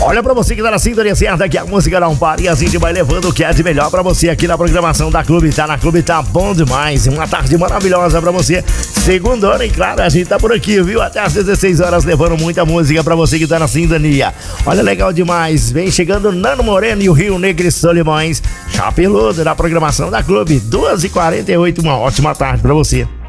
Olha pra você que tá na sintonia certa, que a música não para e a gente vai levando o que é de melhor pra você aqui na programação da Clube. Tá na Clube, tá bom demais. Uma tarde maravilhosa pra você. Segundona, e claro, a gente tá por aqui, viu? Até às 16 horas levando muita música pra você que tá na sintonia. Olha, legal demais. Vem chegando Nano Moreno e o Rio Negro e Solimões. Chapeludo na programação da Clube. 2h48, uma ótima tarde pra você.